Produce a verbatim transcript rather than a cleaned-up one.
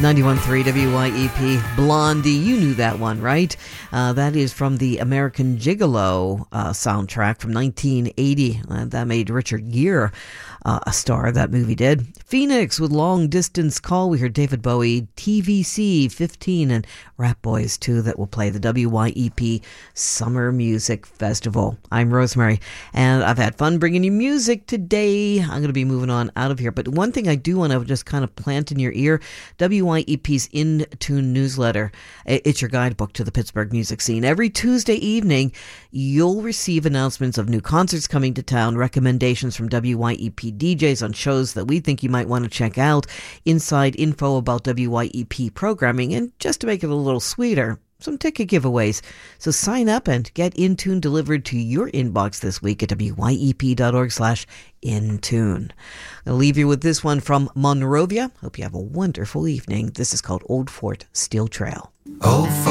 ninety-one point three W Y E P, Blondie. You knew that one, right? Uh, that is from the American Gigolo uh, soundtrack from nineteen eighty. Uh, that made Richard Gere uh, a star, that movie did. Phoenix with Long Distance Call. We heard David Bowie, T V C fifteen, and Rat Boys too, that will play the W Y E P Summer Music Festival. I'm Rosemary, and I've had fun bringing you music today. I'm going to be moving on out of here, but one thing I do want to just kind of plant in your ear, W Y E P's In Tune newsletter. It's your guidebook to the Pittsburgh music scene. Every Tuesday evening, you'll receive announcements of new concerts coming to town, recommendations from W Y E P D Js on shows that we think you might want to check out, inside info about W Y E P programming, and just to make it a little sweeter, some ticket giveaways. So sign up and get In Tune delivered to your inbox this week at W Y E P dot org slash In Tune. I'll leave you with this one from Monrovia. Hope you have a wonderful evening. This is called Old Fort Steel Trail. Old Fort